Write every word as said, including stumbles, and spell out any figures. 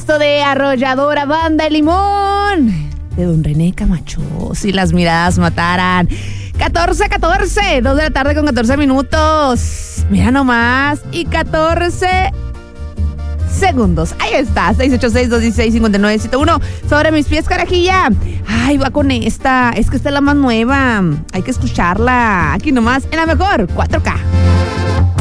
esto de Arrolladora Banda de Limón, de Don René Camacho, si las miradas mataran. catorce catorce, dos de la tarde con catorce minutos. Mira nomás. Y catorce segundos. Ahí está, seis ocho seis, dos uno seis, cinco nueve siete uno. Sobre mis pies, carajilla. Ay, va con esta. Es que esta es la más nueva. Hay que escucharla. Aquí nomás, en la mejor cuatro K.